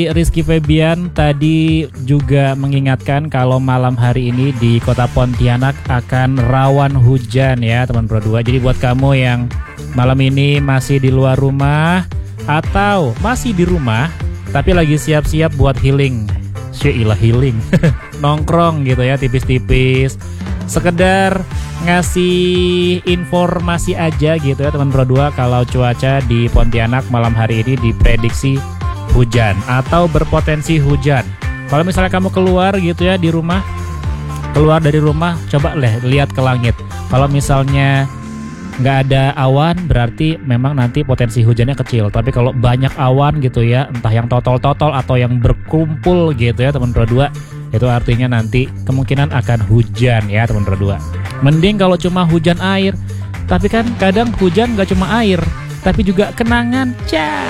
Rizky Febian tadi juga mengingatkan kalau malam hari ini di kota Pontianak akan rawan hujan ya teman Pro 2. Jadi buat kamu yang malam ini masih di luar rumah atau masih di rumah tapi lagi siap-siap buat healing, Syailah healing, nongkrong gitu ya tipis-tipis, sekedar ngasih informasi aja gitu ya teman Pro 2 kalau cuaca di Pontianak malam hari ini diprediksi hujan atau berpotensi hujan. Kalau misalnya kamu keluar gitu ya di rumah, keluar dari rumah, coba lihat ke langit. Kalau misalnya nggak ada awan berarti memang nanti potensi hujannya kecil. Tapi kalau banyak awan gitu ya, entah yang totol-totol atau yang berkumpul gitu ya teman Pro 2, itu artinya nanti kemungkinan akan hujan ya teman Pro 2. Mending kalau cuma hujan air. Tapi kan kadang hujan nggak cuma air, tapi juga kenangan.